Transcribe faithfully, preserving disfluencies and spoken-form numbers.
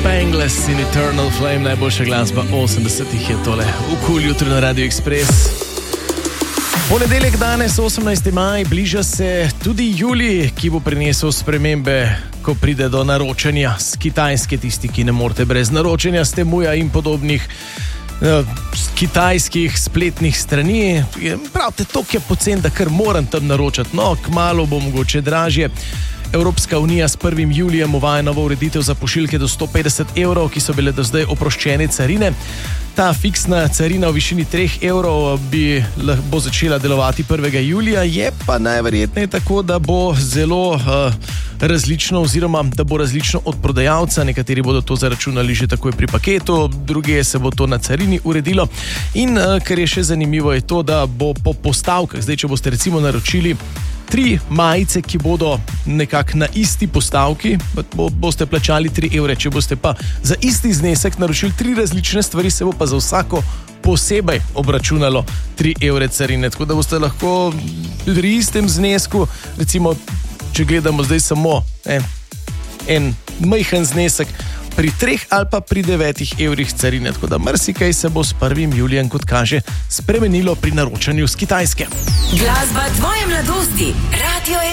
Spangless in Eternal Flame, najboljša glasba osemdesetih je tole v Cool jutro na Radio Express. Ponedeljek danes, osemnajsti maj, bliža se tudi julij, ki bo prinesel spremembe, ko pride do naročanja z Kitajske. Tisti, ki ne morete brez naročanja s Temuja in podobnih uh, kitajskih spletnih strani. Pravite, toliko je pocen, da kar moram tam naročati. No, kmalu bo mogoče dražje. Evropska unija s prvim julijem uvaja novo ureditev za pošiljke do sto petdeset evrov, ki so bile do zdaj oproščene carine. Ta fiksna carina v višini treh evrov bi bo začela delovati prvega julija, je pa najverjetneje tako, da bo zelo uh, različno oziroma da bo različno od prodajalca. Nekateri bodo to zaračunali že takoj pri paketu, druge se bo to na carini uredilo. In uh, kar je še zanimivo je to, da bo po postavkah, zdaj če boste recimo naročili tri majice, ki bodo nekako na isti postavki, bo, boste plačali tri evre. Če boste pa za isti znesek naročili tri različne stvari, se bo pa za vsako posebej obračunalo tri evre carine. Tako da boste lahko pri istem znesku, recimo, če gledamo zdaj samo eh, en majhen znesek, pri treh ali pa pri devetih evrih carine. Tako da marsikaj se bo s prvim julijem, kot kaže, spremenilo pri naročanju z Kitajske. Glasba tvoje mladosti. Radio